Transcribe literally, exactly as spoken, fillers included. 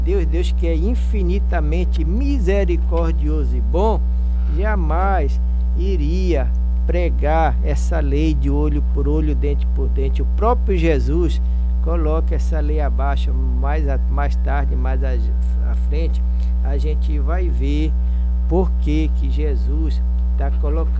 Deus, Deus que é infinitamente misericordioso e bom, jamais iria pregar essa lei de olho por olho, dente por dente. O próprio Jesus coloca essa lei abaixo. Mais, a, mais tarde, mais à frente, a gente vai ver por que que Jesus está colocando